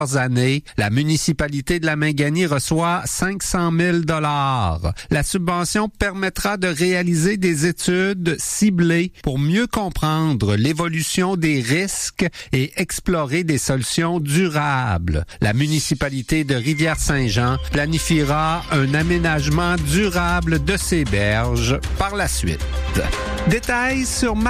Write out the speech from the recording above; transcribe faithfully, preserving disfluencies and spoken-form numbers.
années, la municipalité de la Mingani reçoit cinq cent mille dollars. La subvention permettra de réaliser des études ciblées pour mieux comprendre l'évolution des risques et explorer des solutions durables. La municipalité de Rivière-Saint-Jean planifiera un aménagement durable de ses berges par la suite. Détails sur